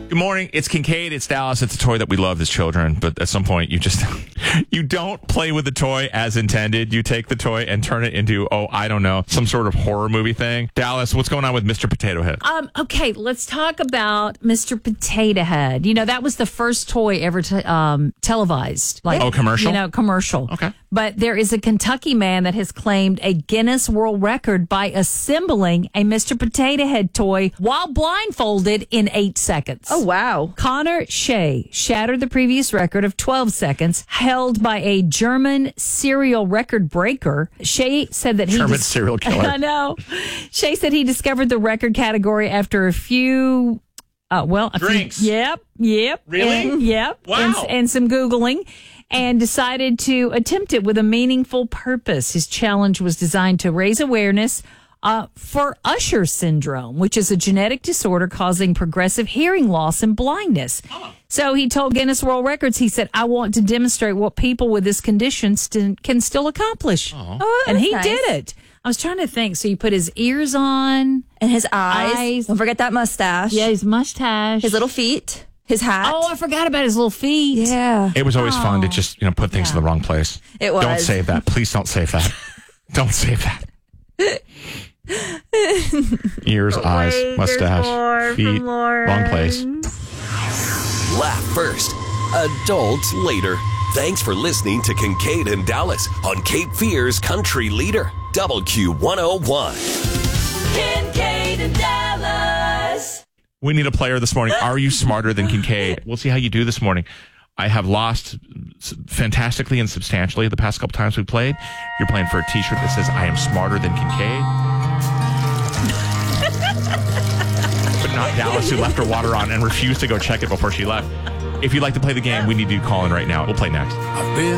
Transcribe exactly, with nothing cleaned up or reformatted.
Good morning. It's Kincaid. It's Dallas. It's a toy that we loved as children, but at some point you just you don't play with the toy as intended. You take the toy and turn it into, oh, I don't know, some sort of horror movie thing. Dallas, what's going on with Mister Potato Head? Um, okay, let's talk about Mister Potato Head. You know, that was the first toy ever te- um, televised. Like, Oh, commercial? You know, commercial. Okay. But there is a Kentucky man that has claimed a Guinness World Record by assembling a Mister Potato Head toy while blindfolded in eight seconds. Oh, wow. Connor Shea shattered the previous record of twelve seconds held by a German serial record breaker. Shea said that he... German dis- serial killer. I know. Shea said he discovered the record category after a few... Uh, well, a Drinks. Few, yep, yep. Really? And, yep. Wow. And, and some Googling. And decided to attempt it with a meaningful purpose. His challenge was designed to raise awareness uh, for Usher syndrome, which is a genetic disorder causing progressive hearing loss and blindness. Oh. So he told Guinness World Records, he said, I want to demonstrate what people with this condition st- can still accomplish. Oh. Oh, And he nice. did it. I was trying to think. So you put his ears on. And his eyes. Eyes. Don't forget that mustache. Yeah, his mustache. His little feet. His hat. Oh, I forgot about his little feet. yeah. It was always fun to just, you know, put things Yeah. in the wrong place. It was. Don't save that. Please don't save that. Don't save that. Ears, eyes, mustache, feet, wrong place. Laugh first, adults later. Thanks for listening to Kincaid and Dallas on Cape Fear's Country Leader, W Q one oh one. Kincaid and Dallas. We need a player this morning. Are you smarter than Kincaid? We'll see how you do this morning. I have lost fantastically and substantially the past couple times we played. You're playing for a t-shirt that says, I am smarter than Kincaid. But not Dallas, who left her water on and refused to go check it before she left. If you'd like to play the game, we need you to call in right now. We'll play next. I've been